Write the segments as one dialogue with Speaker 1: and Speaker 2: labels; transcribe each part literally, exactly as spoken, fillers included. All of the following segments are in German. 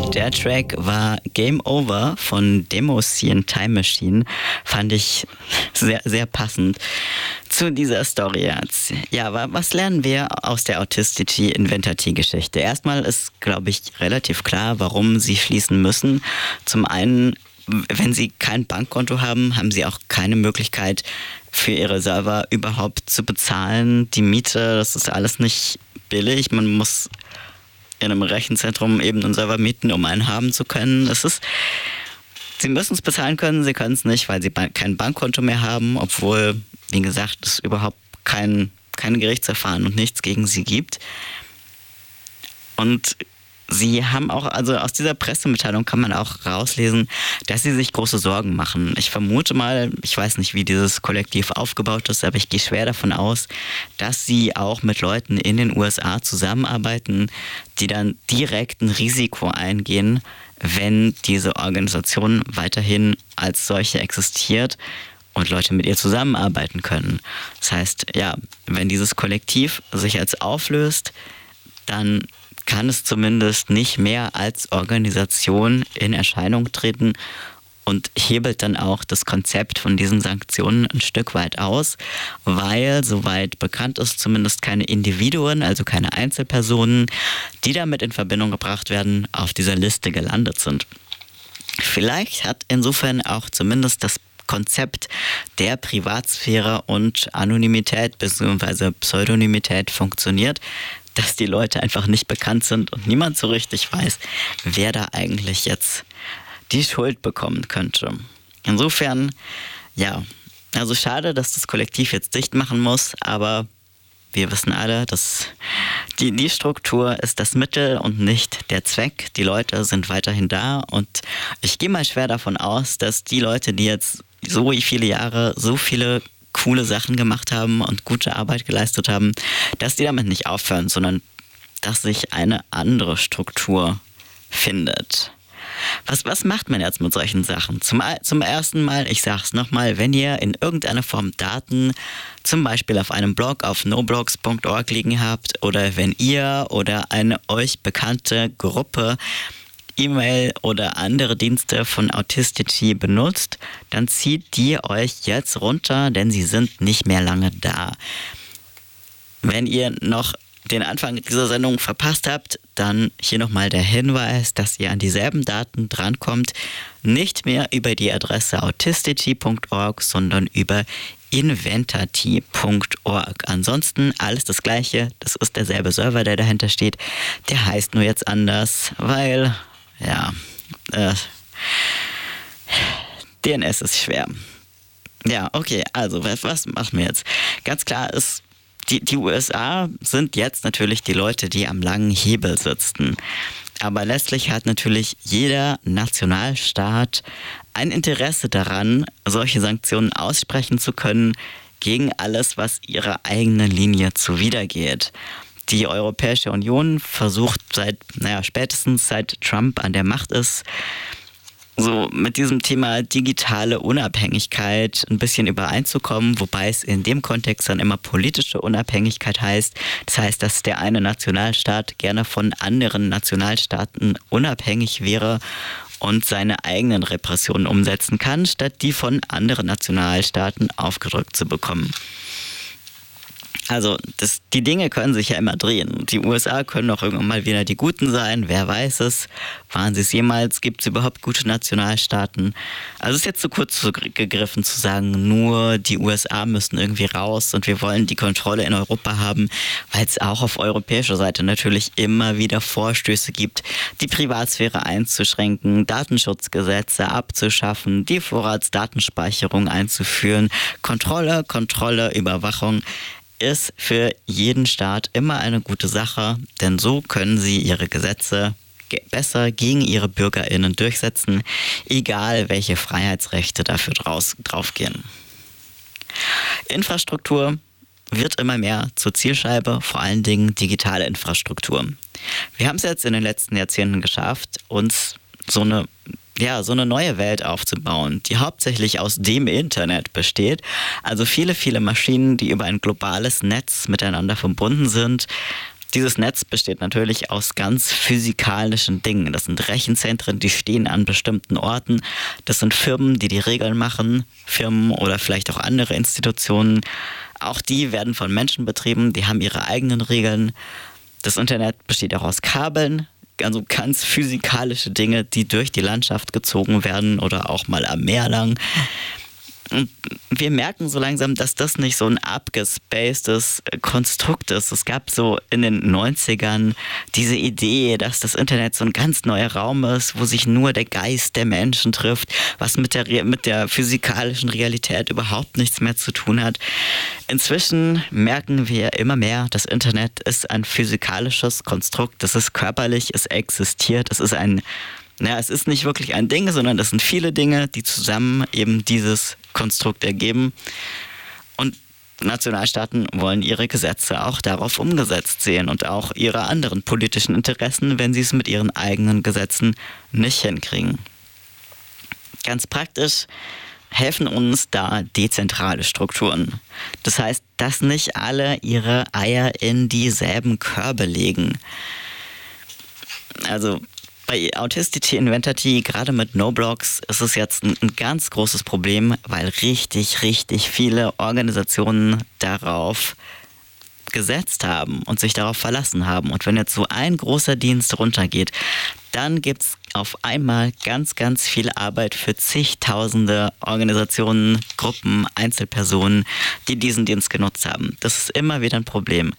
Speaker 1: Der Track war Game Over von Demoscene Time Machine. Fand ich sehr, sehr passend zu dieser Story jetzt. Ja, was lernen wir aus der Auticity Inventor-Geschichte? Erstmal ist, glaube ich, relativ klar, warum sie schließen müssen. Zum einen, wenn sie kein Bankkonto haben, haben sie auch keine Möglichkeit, für ihre Server überhaupt zu bezahlen. Die Miete, das ist alles nicht billig. Man muss in einem Rechenzentrum eben einen Server mieten, um einen haben zu können. Es ist, sie müssen es bezahlen können, sie können es nicht, weil sie ba- kein Bankkonto mehr haben, obwohl, wie gesagt, es überhaupt kein, kein Gerichtsverfahren und nichts gegen sie gibt. Und sie haben auch, also aus dieser Pressemitteilung kann man auch rauslesen, dass sie sich große Sorgen machen. Ich vermute mal, ich weiß nicht, wie dieses Kollektiv aufgebaut ist, aber ich gehe schwer davon aus, dass sie auch mit Leuten in den U S A zusammenarbeiten, die dann direkt ein Risiko eingehen, wenn diese Organisation weiterhin als solche existiert und Leute mit ihr zusammenarbeiten können. Das heißt, ja, wenn dieses Kollektiv sich jetzt auflöst, dann kann es zumindest nicht mehr als Organisation in Erscheinung treten und hebelt dann auch das Konzept von diesen Sanktionen ein Stück weit aus, weil, soweit bekannt ist, zumindest keine Individuen, also keine Einzelpersonen, die damit in Verbindung gebracht werden, auf dieser Liste gelandet sind. Vielleicht hat insofern auch zumindest das Konzept der Privatsphäre und Anonymität bzw. Pseudonymität funktioniert, dass die Leute einfach nicht bekannt sind und niemand so richtig weiß, wer da eigentlich jetzt die Schuld bekommen könnte. Insofern, ja, also schade, dass das Kollektiv jetzt dicht machen muss, aber wir wissen alle, dass die, die Struktur ist das Mittel und nicht der Zweck. Die Leute sind weiterhin da und ich gehe mal schwer davon aus, dass die Leute, die jetzt so viele Jahre, so viele coole Sachen gemacht haben und gute Arbeit geleistet haben, dass die damit nicht aufhören, sondern dass sich eine andere Struktur findet. Was, was macht man jetzt mit solchen Sachen? Zum, zum ersten Mal, ich sag's nochmal, wenn ihr in irgendeiner Form Daten, zum Beispiel auf einem Blog auf noblogs punkt org liegen habt oder wenn ihr oder eine euch bekannte Gruppe E-Mail oder andere Dienste von Auticity benutzt, dann zieht die euch jetzt runter, denn sie sind nicht mehr lange da. Wenn ihr noch den Anfang dieser Sendung verpasst habt, dann hier nochmal der Hinweis, dass ihr an dieselben Daten drankommt, nicht mehr über die Adresse auticity punkt org, sondern über inventati punkt org. Ansonsten alles das Gleiche, das ist derselbe Server, der dahinter steht, der heißt nur jetzt anders, weil Ja, äh, D N S ist schwer. Ja, okay, also was, was machen wir jetzt? Ganz klar ist, die, die U S A sind jetzt natürlich die Leute, die am langen Hebel sitzen. Aber letztlich hat natürlich jeder Nationalstaat ein Interesse daran, solche Sanktionen aussprechen zu können gegen alles, was ihrer eigenen Linie zuwidergeht. Die Europäische Union versucht seit, naja, spätestens seit Trump an der Macht ist, so mit diesem Thema digitale Unabhängigkeit ein bisschen übereinzukommen, wobei es in dem Kontext dann immer politische Unabhängigkeit heißt. Das heißt, dass der eine Nationalstaat gerne von anderen Nationalstaaten unabhängig wäre und seine eigenen Repressionen umsetzen kann, statt die von anderen Nationalstaaten aufgedrückt zu bekommen. Also das, die Dinge können sich ja immer drehen. Die U S A können auch irgendwann mal wieder die Guten sein, wer weiß es. Waren sie es jemals? Gibt es überhaupt gute Nationalstaaten? Also es ist jetzt zu kurz gegriffen zu sagen, nur die U S A müssen irgendwie raus und wir wollen die Kontrolle in Europa haben, weil es auch auf europäischer Seite natürlich immer wieder Vorstöße gibt, die Privatsphäre einzuschränken, Datenschutzgesetze abzuschaffen, die Vorratsdatenspeicherung einzuführen, Kontrolle, Kontrolle, Überwachung. Ist für jeden Staat immer eine gute Sache, denn so können sie ihre Gesetze ge- besser gegen ihre BürgerInnen durchsetzen, egal welche Freiheitsrechte dafür draus, draufgehen. Infrastruktur wird immer mehr zur Zielscheibe, vor allen Dingen digitale Infrastruktur. Wir haben es jetzt in den letzten Jahrzehnten geschafft, uns so eine Ja, so eine neue Welt aufzubauen, die hauptsächlich aus dem Internet besteht. Also viele, viele Maschinen, die über ein globales Netz miteinander verbunden sind. Dieses Netz besteht natürlich aus ganz physikalischen Dingen. Das sind Rechenzentren, die stehen an bestimmten Orten. Das sind Firmen, die die Regeln machen. Firmen oder vielleicht auch andere Institutionen. Auch die werden von Menschen betrieben. Die haben ihre eigenen Regeln. Das Internet besteht auch aus Kabeln. Also ganz physikalische Dinge, die durch die Landschaft gezogen werden oder auch mal am Meer lang. Und wir merken so langsam, dass das nicht so ein abgespacedes Konstrukt ist. Es gab so in den neunzigern diese Idee, dass das Internet so ein ganz neuer Raum ist, wo sich nur der Geist der Menschen trifft, was mit der, mit der physikalischen Realität überhaupt nichts mehr zu tun hat. Inzwischen merken wir immer mehr, das Internet ist ein physikalisches Konstrukt, das ist körperlich, es existiert, es ist ein Ja, es ist nicht wirklich ein Ding, sondern es sind viele Dinge, die zusammen eben dieses Konstrukt ergeben. Und Nationalstaaten wollen ihre Gesetze auch darauf umgesetzt sehen und auch ihre anderen politischen Interessen, wenn sie es mit ihren eigenen Gesetzen nicht hinkriegen. Ganz praktisch helfen uns da dezentrale Strukturen. Das heißt, dass nicht alle ihre Eier in dieselben Körbe legen. Also bei Authenticity Inventor.t, gerade mit Noblogs, ist es jetzt ein, ein ganz großes Problem, weil richtig, richtig viele Organisationen darauf gesetzt haben und sich darauf verlassen haben. Und wenn jetzt so ein großer Dienst runtergeht, dann gibt es auf einmal ganz, ganz viel Arbeit für zigtausende Organisationen, Gruppen, Einzelpersonen, die diesen Dienst genutzt haben. Das ist immer wieder ein Problem.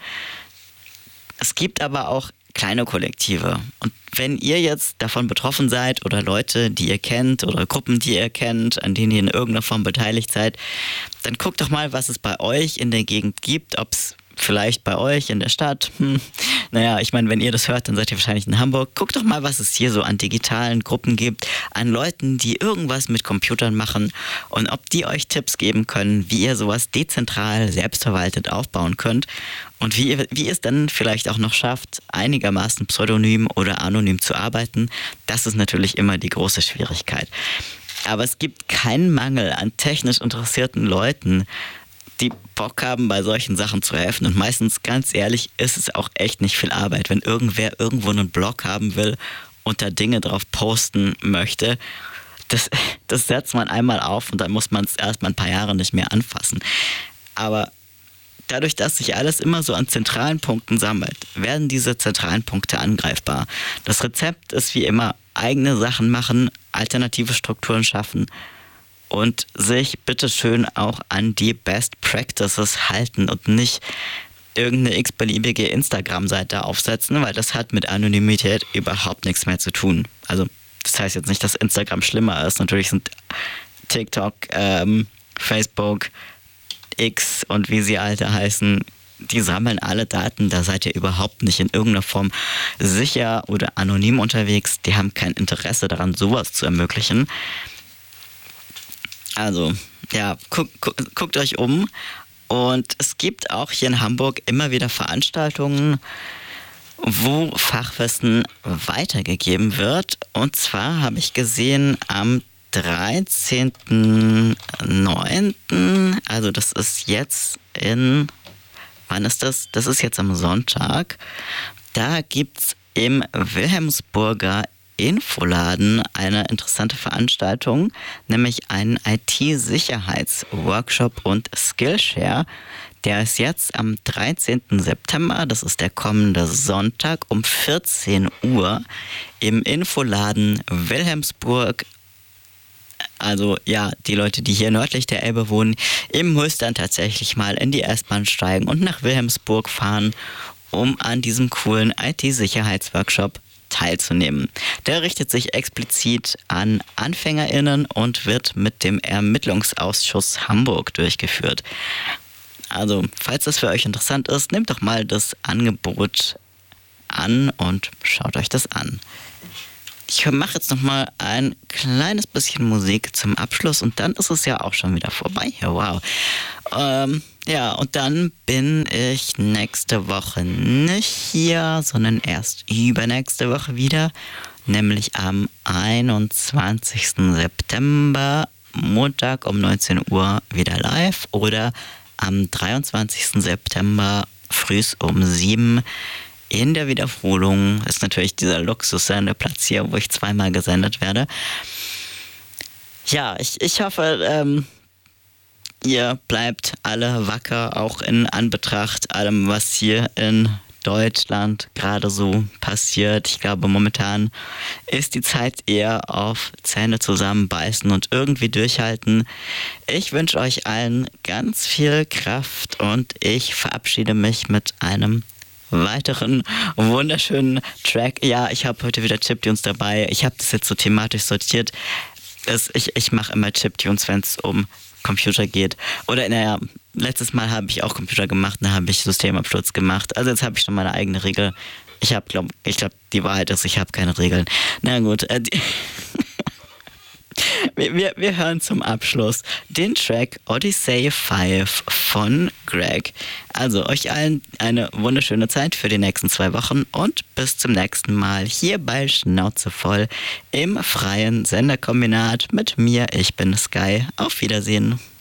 Speaker 1: Es gibt aber auch kleine Kollektive. Und wenn ihr jetzt davon betroffen seid oder Leute, die ihr kennt oder Gruppen, die ihr kennt, an denen ihr in irgendeiner Form beteiligt seid, dann guckt doch mal, was es bei euch in der Gegend gibt, ob es vielleicht bei euch in der Stadt, hm, naja, ich meine, wenn ihr das hört, dann seid ihr wahrscheinlich in Hamburg. Guckt doch mal, was es hier so an digitalen Gruppen gibt, an Leuten, die irgendwas mit Computern machen und ob die euch Tipps geben können, wie ihr sowas dezentral, selbstverwaltet aufbauen könnt und wie ihr, wie ihr es dann vielleicht auch noch schafft, einigermaßen pseudonym oder anonym zu arbeiten. Das ist natürlich immer die große Schwierigkeit. Aber es gibt keinen Mangel an technisch interessierten Leuten, die Bock haben, bei solchen Sachen zu helfen. Und meistens, ganz ehrlich, ist es auch echt nicht viel Arbeit. Wenn irgendwer irgendwo einen Blog haben will und da Dinge drauf posten möchte, das, das setzt man einmal auf und dann muss man es erstmal ein paar Jahre nicht mehr anfassen. Aber dadurch, dass sich alles immer so an zentralen Punkten sammelt, werden diese zentralen Punkte angreifbar. Das Rezept ist wie immer eigene Sachen machen, alternative Strukturen schaffen und sich bitteschön auch an die Best Practices halten und nicht irgendeine x-beliebige Instagram-Seite aufsetzen, weil das hat mit Anonymität überhaupt nichts mehr zu tun. Also das heißt jetzt nicht, dass Instagram schlimmer ist. Natürlich sind TikTok, ähm, Facebook, X und wie sie alle heißen, die sammeln alle Daten, da seid ihr überhaupt nicht in irgendeiner Form sicher oder anonym unterwegs. Die haben kein Interesse daran, sowas zu ermöglichen. Also, ja, guck, guck, guckt euch um. Und es gibt auch hier in Hamburg immer wieder Veranstaltungen, wo Fachwissen weitergegeben wird. Und zwar habe ich gesehen am dreizehnten neunten, also das ist jetzt in, wann ist das? Das ist jetzt am Sonntag. Da gibt es im Wilhelmsburger Infoladen eine interessante Veranstaltung, nämlich einen I T-Sicherheitsworkshop und Skillshare. Der ist jetzt am dreizehnten September, das ist der kommende Sonntag um vierzehn Uhr im Infoladen Wilhelmsburg. Also ja, die Leute, die hier nördlich der Elbe wohnen, ihr müsst dann tatsächlich mal in die S-Bahn steigen und nach Wilhelmsburg fahren, um an diesem coolen I T-Sicherheitsworkshop teilzunehmen. Der richtet sich explizit an AnfängerInnen und wird mit dem Ermittlungsausschuss Hamburg durchgeführt. Also, falls das für euch interessant ist, nehmt doch mal das Angebot an und schaut euch das an. Ich mache jetzt noch mal ein kleines bisschen Musik zum Abschluss und dann ist es ja auch schon wieder vorbei. Ja, wow. Ähm, ja, und dann bin ich nächste Woche nicht hier, sondern erst übernächste Woche wieder, nämlich am einundzwanzigsten September, Montag um neunzehn Uhr wieder live oder am dreiundzwanzigsten September frühs um sieben in der Wiederholung. Ist natürlich dieser Luxus-Sendeplatz hier, wo ich zweimal gesendet werde. Ja, ich, ich hoffe, ähm, ihr bleibt alle wacker, auch in Anbetracht allem, was hier in Deutschland gerade so passiert. Ich glaube, momentan ist die Zeit eher auf Zähne zusammenbeißen und irgendwie durchhalten. Ich wünsche euch allen ganz viel Kraft und ich verabschiede mich mit einem weiteren wunderschönen Track. Ja, ich habe heute wieder Chiptunes dabei. Ich habe das jetzt so thematisch sortiert. Es, ich ich mache immer Chiptunes, wenn es um Computer geht. Oder naja, letztes Mal habe ich auch Computer gemacht, dann habe ich Systemabsturz gemacht. Also jetzt habe ich schon meine eigene Regel. Ich habe, glaube ich, glaube die Wahrheit ist, ich habe keine Regeln. Na gut, äh, die wir, wir, wir hören zum Abschluss den Track Odyssey fünf von Greg. Also euch allen eine wunderschöne Zeit für die nächsten zwei Wochen und bis zum nächsten Mal hier bei Schnauze voll im freien Senderkombinat mit mir. Ich bin Sky. Auf Wiedersehen.